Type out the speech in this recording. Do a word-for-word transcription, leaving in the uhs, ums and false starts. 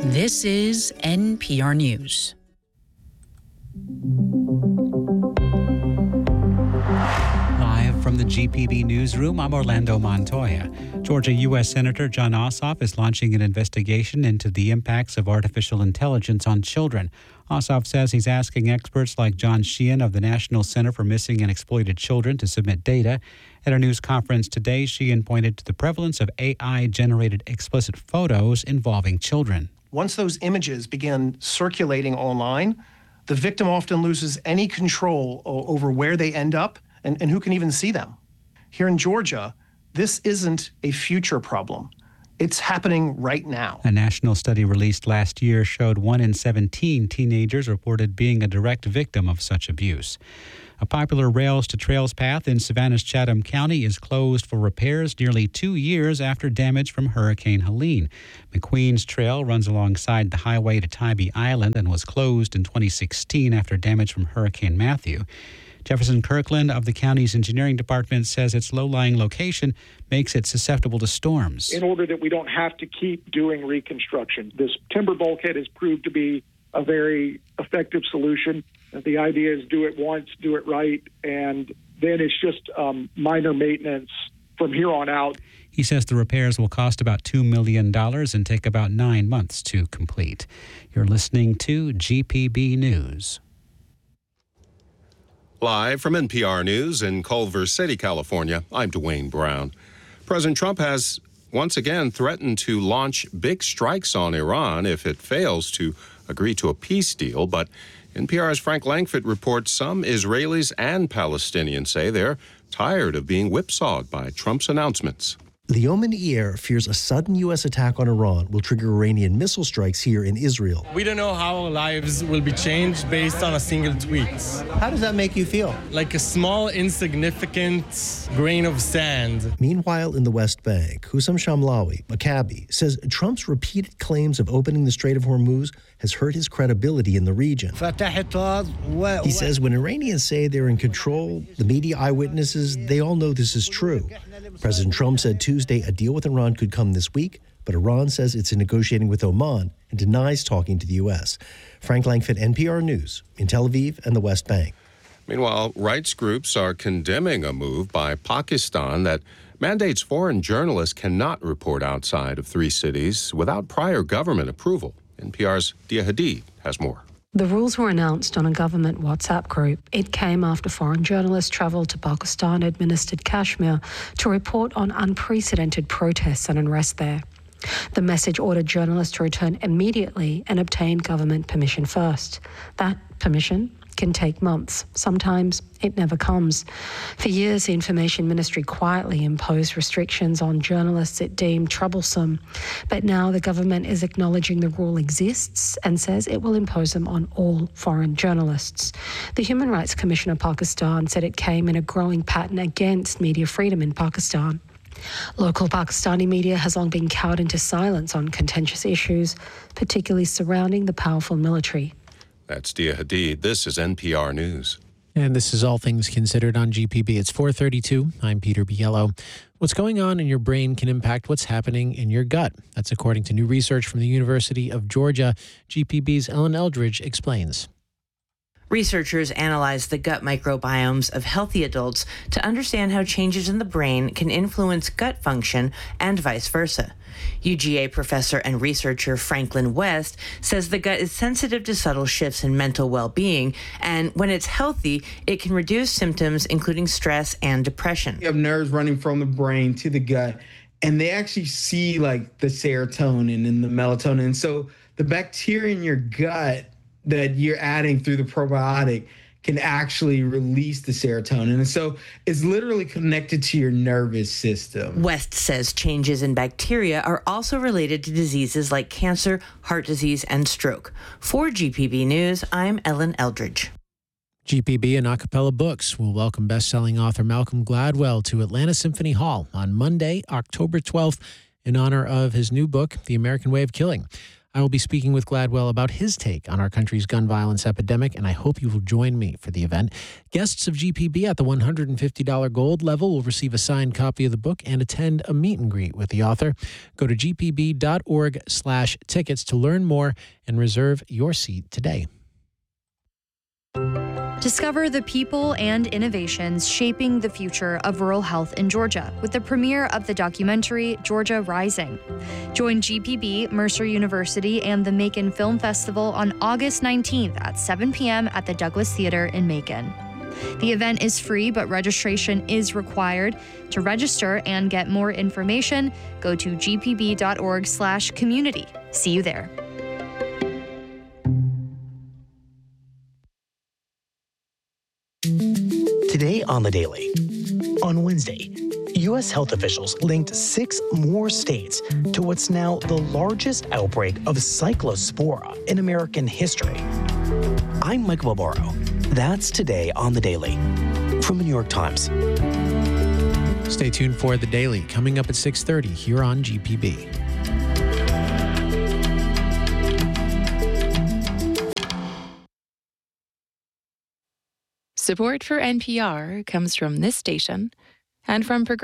This is N P R News. Live from the G P B newsroom, I'm Orlando Montoya. Georgia U S Senator Jon Ossoff is launching an investigation into the impacts of artificial intelligence on children. Ossoff says he's asking experts like John Sheehan of the National Center for Missing and Exploited Children to submit data. At a news conference today, Sheehan pointed to the prevalence of A I-generated explicit photos involving children. Once those images begin circulating online, the victim often loses any control o- over where they end up and, and who can even see them. Here in Georgia, this isn't a future problem. It's happening right now. A national study released last year showed one in seventeen teenagers reported being a direct victim of such abuse. A popular Rails to Trails path in Savannah's Chatham County is closed for repairs nearly two years after damage from Hurricane Helene. McQueen's Trail runs alongside the highway to Tybee Island and was closed in twenty sixteen after damage from Hurricane Matthew. Jefferson Kirkland of the county's engineering department says its low-lying location makes it susceptible to storms. In order that we don't have to keep doing reconstruction, this timber bulkhead has proved to be a very effective solution. The idea is do it once, do it right, and then it's just um, minor maintenance from here on out. He says the repairs will cost about two million dollars and take about nine months to complete. You're listening to G P B News. Live from N P R News in Culver City, California, I'm Dwayne Brown. President Trump has once again threatened to launch big strikes on Iran if it fails to agree to a peace deal. But N P R's Frank Langfitt reports some Israelis and Palestinians say they're tired of being whipsawed by Trump's announcements. The Oman-Eir fears a sudden U S attack on Iran will trigger Iranian missile strikes here in Israel. We don't know how lives will be changed based on a single tweet. How does that make you feel? Like a small, insignificant grain of sand. Meanwhile, in the West Bank, Hussam Shamlawi, a cabbie, says Trump's repeated claims of opening the Strait of Hormuz has hurt his credibility in the region. He says when Iranians say they're in control, the media eyewitnesses, they all know this is true. President Trump said Tuesday a deal with Iran could come this week, but Iran says it's negotiating with Oman and denies talking to the U S. Frank Langfitt, N P R News, in Tel Aviv and the West Bank. Meanwhile, rights groups are condemning a move by Pakistan that mandates foreign journalists cannot report outside of three cities without prior government approval. N P R's Dia Hadid has more. The rules were announced on a government WhatsApp group. It came after foreign journalists travelled to Pakistan-administered Kashmir to report on unprecedented protests and unrest there. The message ordered journalists to return immediately and obtain government permission first. That permission can take months. Sometimes it never comes. For years, the Information Ministry quietly imposed restrictions on journalists it deemed troublesome. But now the government is acknowledging the rule exists and says it will impose them on all foreign journalists. The Human Rights Commission of Pakistan said it came in a growing pattern against media freedom in Pakistan. Local Pakistani media has long been cowed into silence on contentious issues, particularly surrounding the powerful military. That's Dia Hadid. This is N P R News. And this is All Things Considered on G P B. It's four thirty-two. I'm Peter Biello. What's going on in your brain can impact what's happening in your gut. That's according to new research from the University of Georgia. G P B's Ellen Eldridge explains. Researchers analyzed the gut microbiomes of healthy adults to understand how changes in the brain can influence gut function and vice versa. U G A professor and researcher Franklin West says the gut is sensitive to subtle shifts in mental well-being, and when it's healthy, it can reduce symptoms including stress and depression. You have nerves running from the brain to the gut, and they actually see like the serotonin and the melatonin. And so the bacteria in your gut that you're adding through the probiotic can actually release the serotonin. And so it's literally connected to your nervous system. West says changes in bacteria are also related to diseases like cancer, heart disease, and stroke. For G P B News, I'm Ellen Eldridge. G P B and Acapella Books will welcome best-selling author Malcolm Gladwell to Atlanta Symphony Hall on Monday, October twelfth, in honor of his new book, The American Way of Killing. I will be speaking with Gladwell about his take on our country's gun violence epidemic, and I hope you will join me for the event. Guests of G P B at the one hundred fifty dollars gold level will receive a signed copy of the book and attend a meet and greet with the author. Go to gpb.org slash tickets to learn more and reserve your seat today. Discover the people and innovations shaping the future of rural health in Georgia with the premiere of the documentary Georgia Rising. Join G P B, Mercer University, and the Macon Film Festival on August nineteenth at seven p.m. at the Douglas Theater in Macon. The event is free, but registration is required. To register and get more information, go to gpb.org slash community. See you there. Today on The Daily. On Wednesday, U S health officials linked six more states to what's now the largest outbreak of cyclospora in American history. I'm Mike Barbaro. That's today on The Daily from the New York Times. Stay tuned for The Daily, coming up at six thirty here on G P B. Support for N P R comes from this station and from Progressive.